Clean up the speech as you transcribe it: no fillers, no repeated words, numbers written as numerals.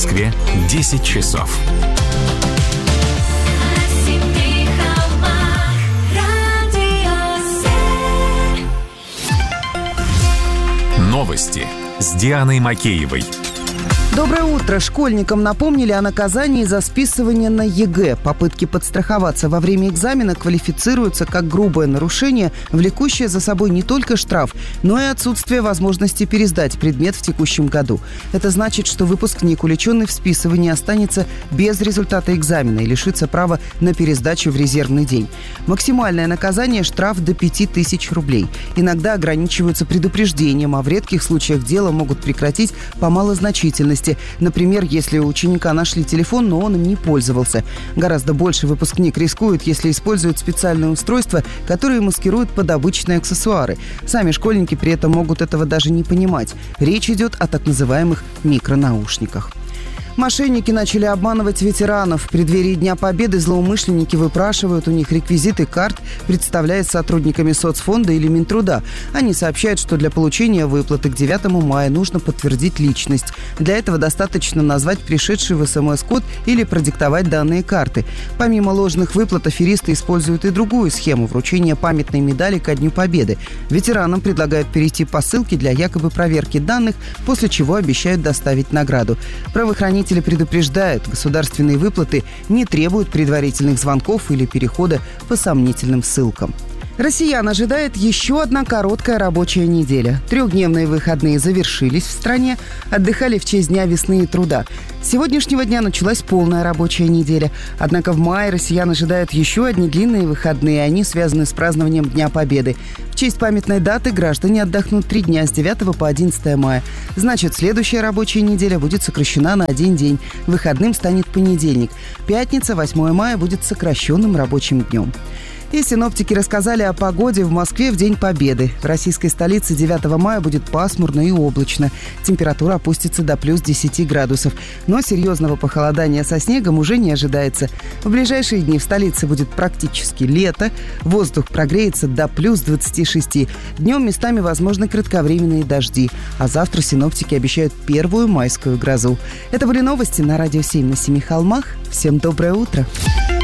Москве 10 часов. Новости с Дианой Макеевой. Доброе утро. Школьникам напомнили о наказании за списывание на ЕГЭ. Попытки подстраховаться во время экзамена квалифицируются как грубое нарушение, влекущее за собой не только штраф, но и отсутствие возможности пересдать предмет в текущем году. Это значит, что выпускник, увлеченный в списывании, останется без результата экзамена и лишится права на пересдачу в резервный день. Максимальное наказание – штраф до 5000 рублей. Иногда ограничиваются предупреждением, а в редких случаях дело могут прекратить по малозначительности. Например, если у ученика нашли телефон, но он им не пользовался. Гораздо больше выпускник рискует, если использует специальные устройства, которые маскируют под обычные аксессуары. Сами школьники при этом могут этого даже не понимать. Речь идет о так называемых микронаушниках. Мошенники начали обманывать ветеранов. В преддверии Дня Победы злоумышленники выпрашивают у них реквизиты карт, представляясь сотрудниками соцфонда или Минтруда. Они сообщают, что для получения выплаты к 9 мая нужно подтвердить личность. Для этого достаточно назвать пришедший в СМС-код или продиктовать данные карты. Помимо ложных выплат, аферисты используют и другую схему – вручения памятной медали ко Дню Победы. Ветеранам предлагают перейти по ссылке для якобы проверки данных, после чего обещают доставить награду. Правоохранители предупреждают, государственные выплаты не требуют предварительных звонков или перехода по сомнительным ссылкам. Россиян ожидает еще одна короткая рабочая неделя. 3-дневные выходные завершились в стране, отдыхали в честь Дня весны и труда. С сегодняшнего дня началась полная рабочая неделя. Однако в мае россиян ожидают еще одни длинные выходные. Они связаны с празднованием Дня Победы. В честь памятной даты граждане отдохнут 3 дня с 9 по 11 мая. Значит, следующая рабочая неделя будет сокращена на 1 день. Выходным станет понедельник. Пятница, 8 мая, будет сокращенным рабочим днем. И синоптики рассказали о погоде в Москве в День Победы. В российской столице 9 мая будет пасмурно и облачно. Температура опустится до плюс 10 градусов. Но серьезного похолодания со снегом уже не ожидается. В ближайшие дни в столице будет практически лето. Воздух прогреется до плюс 26. Днем местами возможны кратковременные дожди. А завтра синоптики обещают первую майскую грозу. Это были новости на Радио 7 на Семи холмах. Всем доброе утро.